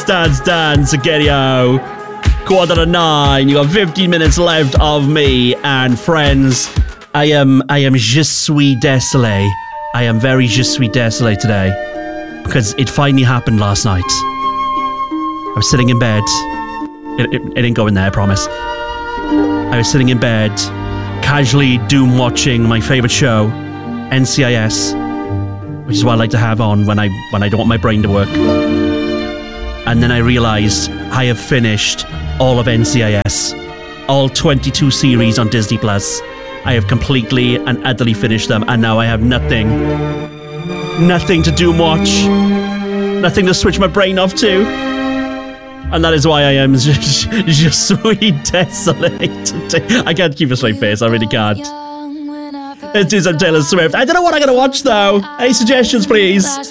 dance, Gerio. 8:45. You got 15 minutes left of me, and friends, I am je suis désolé. I am very je suis désolé today because it finally happened last night. I was sitting in bed. It didn't go in there, I promise. I was sitting in bed, casually doom watching my favorite show, NCIS, which is what I like to have on when I don't want my brain to work. And then I realized I have finished all of NCIS, all 22 series on Disney Plus. I have completely and utterly finished them, and now I have nothing to doom watch, nothing to switch my brain off to. And that is why I am just desolate today. I can't keep a straight face, I really can't. Let's do some Taylor Swift. I don't know what I'm going to watch though. Any suggestions, please?